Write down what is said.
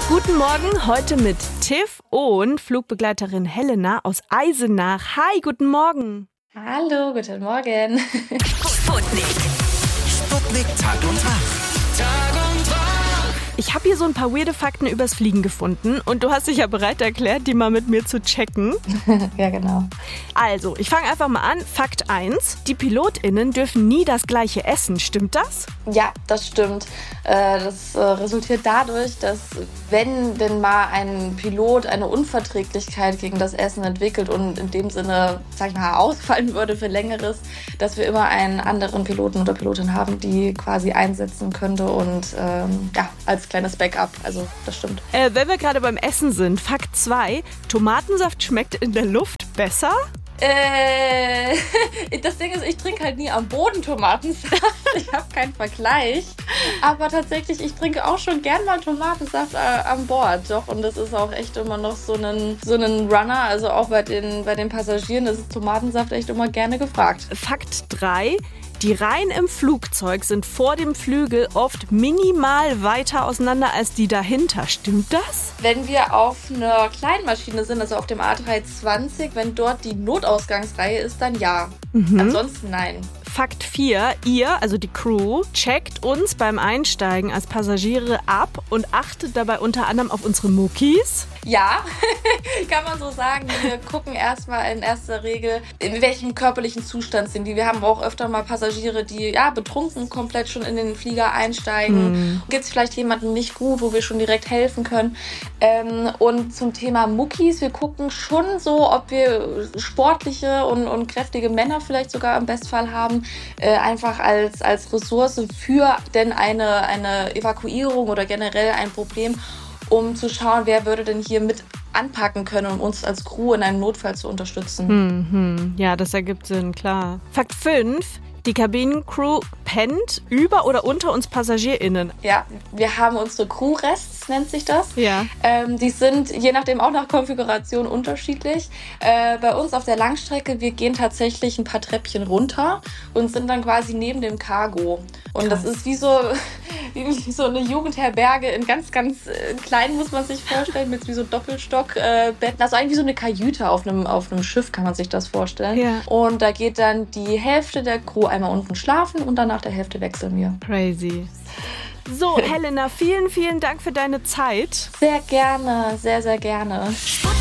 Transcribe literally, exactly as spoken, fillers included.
Guten Morgen, heute mit Tiff und Flugbegleiterin Helena aus Eisenach. Hi, guten Morgen. Hallo, guten Morgen. Sputnik. Sputnik Tag und Wach. Tag und Wach. Ich habe hier so ein paar weirde Fakten übers Fliegen gefunden und du hast dich ja bereit erklärt, die mal mit mir zu checken. Ja, genau. Also, ich fange einfach mal an. Fakt eins. Die PilotInnen dürfen nie das gleiche essen. Stimmt das? Ja, das stimmt. Das resultiert dadurch, dass wenn denn mal ein Pilot eine Unverträglichkeit gegen das Essen entwickelt und in dem Sinne, sag ich mal, ausfallen würde für Längeres, dass wir immer einen anderen Piloten oder Pilotin haben, die quasi einsetzen könnte und ähm, ja, als kleines Backup. Also, das stimmt. Äh, wenn wir gerade beim Essen sind, Fakt zwei. Tomatensaft schmeckt in der Luft besser? Äh, das Ding ist, ich trinke halt nie am Boden Tomatensaft. Ich habe keinen Vergleich. Aber tatsächlich, ich trinke auch schon gern mal Tomatensaft äh, an Bord. Doch, und das ist auch echt immer noch so ein so einen Runner. Also auch bei den, bei den Passagieren ist Tomatensaft echt immer gerne gefragt. Fakt drei. Die Reihen im Flugzeug sind vor dem Flügel oft minimal weiter auseinander als die dahinter. Stimmt das? Wenn wir auf einer kleinen Maschine sind, also auf dem A drei zwanzig, wenn dort die Notausgangsreihe ist, dann ja. Mhm. Ansonsten nein. Fakt vier. Ihr, also die Crew, checkt uns beim Einsteigen als Passagiere ab und achtet dabei unter anderem auf unsere Muckis. Ja, kann man so sagen. Wir gucken erstmal in erster Regel, in welchem körperlichen Zustand sind die. Wir haben auch öfter mal Passagiere, die ja betrunken komplett schon in den Flieger einsteigen. Hm. Gibt es vielleicht jemanden nicht gut, wo wir schon direkt helfen können? Ähm, und zum Thema Muckis, wir gucken schon so, ob wir sportliche und, und kräftige Männer vielleicht sogar im Bestfall haben, äh, einfach als, als Ressource für denn eine, eine Evakuierung oder generell ein Problem, um zu schauen, wer würde denn hier mit anpacken können, um uns als Crew in einem Notfall zu unterstützen. Mhm. Ja, das ergibt Sinn, klar. Fakt fünf. Die Kabinencrew pennt über oder unter uns PassagierInnen. Ja, wir haben unsere Crew-Rests, nennt sich das. Ja. Ähm, die sind je nachdem auch nach Konfiguration unterschiedlich. Äh, bei uns auf der Langstrecke, wir gehen tatsächlich ein paar Treppchen runter und sind dann quasi neben dem Cargo. Und Krass. Das ist wie so, wie so eine Jugendherberge in ganz, ganz äh, klein, muss man sich vorstellen, mit wie so Doppelstockbetten. Äh, also eigentlich wie so eine Kajüte auf einem, auf einem Schiff, kann man sich das vorstellen. Ja. Und da geht dann die Hälfte der Crew einmal unten schlafen und dann nach der Hälfte wechseln wir. Crazy. So, Helena, vielen, vielen Dank für deine Zeit. Sehr gerne, sehr, sehr gerne.